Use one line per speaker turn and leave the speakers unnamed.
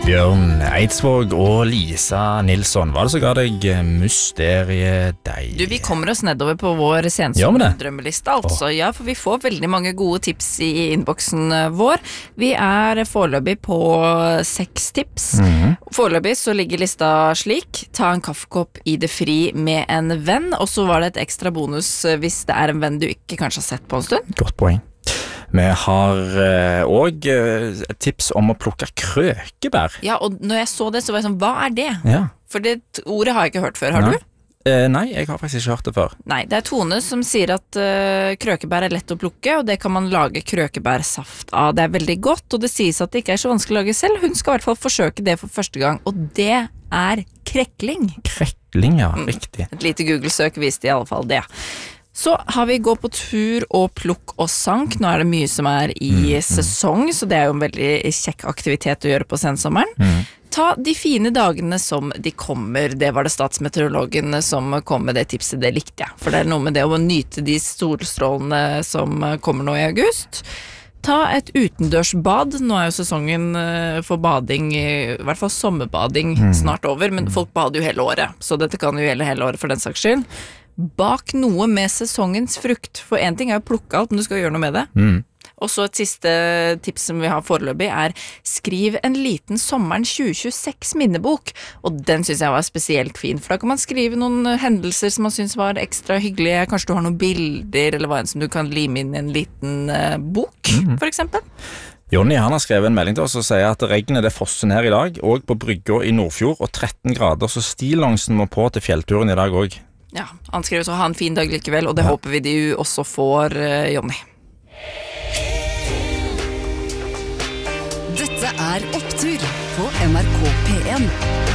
Bjørn Eidsvåg og Lisa Nilsson. Var det så ga deg mysteriedeig?
Du, vi kommer oss nedover på vår sensommer-drømmeliste, altså. Ja, for vi får veldig mange gode tips i innboksen vår. Vi foreløpig på 6 tips. Foreløpig så ligger lista slik: ta en kaffekopp i det fri med en venn, og så var det et ekstra bonus hvis det en venn du ikke kanskje har sett på en stund.
Godt poeng. Vi har også et tips om å plukke krøkebær.
Ja, og når jeg så det, så var jeg sånn, hva det?
Ja.
For det ordet har jeg ikke hørt før, har du?
Nei, jeg har faktisk ikke hørt det før.
Nei, det Tone som sier at krøkebær lett å plukke, og det kan man lage krøkebærsaft av. Det veldig godt, og det sies at det ikke så vanskelig å lage selv. Hun skal i hvert fall forsøke det for første gang, og det krekling.
Krekling, ja, riktig.
Et lite Google-søk viste i alle fall det. Så har vi gå på tur og plukk og sank. Nå det mye som i sesong, så det jo en veldig kjekk aktivitet å gjøre på sensommeren. Ta de fine dagene som de kommer. Det var det statsmeteorologen som kom med det tipset, det likte jeg. For det noe med det å nyte de solstrålene som kommer nå i august. Ta et utendørsbad. Nå jo sesongen for bading, i hvert fall sommerbading, snart over, men folk bader jo hele året, så dette kan jo gjelde hele året for den saks skyld. Bak noe med sesongens frukt, for en ting å plukke alt, men du skal gjøre noe med det. Og så et siste tips som vi har foreløpig skriv en liten sommeren 2026 minnebok, og den synes jeg var spesielt fin, for da kan man skrive noen hendelser som man synes var ekstra hyggelige, kanskje du har noen bilder, eller hva som du kan lime inn i en liten bok, for eksempel.
Jonny han har skrevet en melding til oss og sier at regnet det fosser ned i dag, og på brygga i Nordfjord, og 13 grader, så stillongsen må på til fjellturen i dag også.
Ja, han skriver så ha en fin dag likevel, og det håper vi de også får, Jonny.
Dette Opptur på NRK P1.